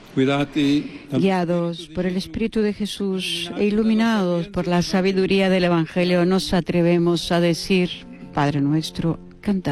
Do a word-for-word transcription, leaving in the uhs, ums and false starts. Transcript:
Guiados por el Espíritu de Jesús e iluminados por la sabiduría del Evangelio, nos atrevemos a decir: Padre nuestro, cantad.